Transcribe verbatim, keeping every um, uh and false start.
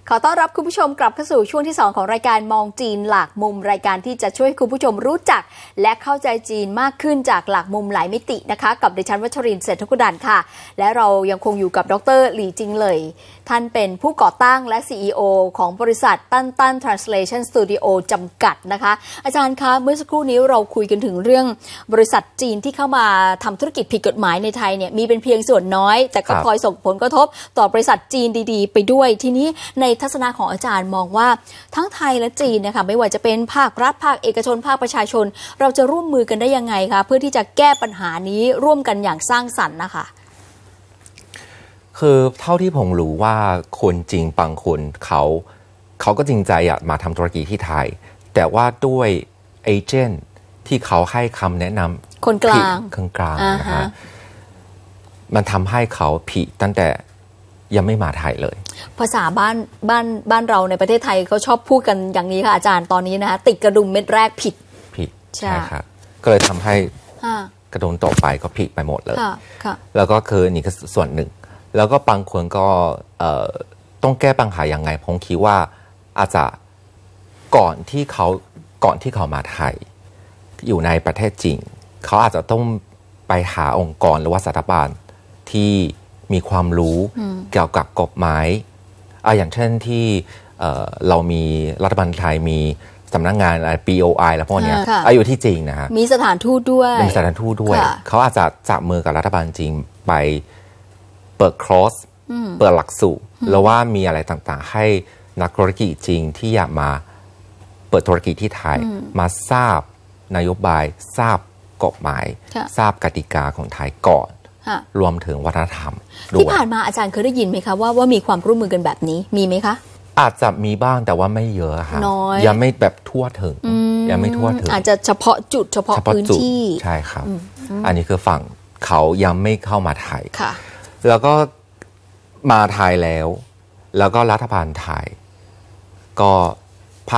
ขอต้อนรับคุณผู้ชมกลับเข้าสู่ช่วงที่สองของรายการมองจีนหลากมุมรายการที่จะช่วยคุณผู้ชมรู้จักและเข้าใจจีนมากขึ้นจากหลากมุมหลายมิตินะคะกับดิฉันวัชรินทร์เศรษฐกุดันค่ะและเรายังคงอยู่กับดร.หลี่จิงเหลยท่านเป็นผู้ก่อตั้งและ ซี อี โอ ของบริษัทตั้นตั้น Translation Studio จำกัดนะคะอาจารย์คะเมื่อสักครู่นี้เราคุยกันถึงเรื่องบริษัทจีนที่เข้ามาทำธุรกิจผิดกฎหมายในไทยเนี่ยมีเป็นเพียงส่วนน้อยแต่ก็พลอยส่งผลกระทบต่อบริษัทจีนดีๆไปด้วยทีนี้ในทัศนะของอาจารย์มองว่าทั้งไทยและจีนนะคะไม่ว่าจะเป็นภาครัฐภาคเอกชนภาคประชาชนเราจะร่วมมือกันได้ยังไงคะเพื่อที่จะแก้ปัญหานี้ร่วมกันอย่างสร้างสรรค์นะคะคือเท่าที่ผมรู้ว่าคนจริงบางคนเขาเขาก็จริงใจอยากมาทำธุรกิจที่ไทยแต่ว่าด้วยเอเจนต์ที่เขาให้คำแนะนำคนกลางคนกลางนะฮะมันทำให้เขาผิดตั้งแต่ยังไม่มาไทยเลยภาษาบ้านบ้านบ้านเราในประเทศไทยเขาชอบพูดกันอย่างนี้ค่ะอาจารย์ตอนนี้นะคะติดกระดุมเม็ดแรกผิดผิดใช่ครับก็เลยทำให้กระดุมต่อไปก็ผิดไปหมดเลยแล้วก็คือนี่ก็ส่วนหนึ่งแล้วก็บางคนก็ต้องแก้ปัญหายังไงผมคิดว่าอาจจะก่อนที่เขาก่อนที่เขามาไทยอยู่ในประเทศจริงเขาอาจจะต้องไปหาองค์กรหรือว่าสถาบันที่มีความรู้เกี่ยวกับกฎหมายอ่ะอย่างเช่นที่เรามีรัฐบาลไทยมีสำนักงานอะไร บี โอ ไอ แล้วพวกนี้อยู่ที่จริงนะฮะมีสถานทูตด้วยมีสถานทูตด้วยเขาอาจจะจับมือกับรัฐบาลจริงไปเปิดคอร์สเปิดหลักสูตรแล้วว่ามีอะไรต่างๆให้นักธุรกิจจริงที่อยากมาเปิดธุรกิจที่ไทยมาทราบนโยบายทราบกฎหมายทราบกติกาของไทยก่อนรวมถึงวัฒนธรรมที่ผ่านมาอาจารย์เคยได้ยินไหมคะว่าว่ามีความร่วมมือกันแบบนี้มีไหมคะอาจจะมีบ้างแต่ว่าไม่เยอะค่ะยังไม่แบบทั่วถึงยังไม่ทั่วถึงอาจจะเฉพาะจุดเฉพาะพื้นที่ใช่ครับอันนี้คือฝั่งเขายังไม่เข้ามาไทยแล้วก็มาไทยแล้วแล้วก็รัฐบาลไทยก็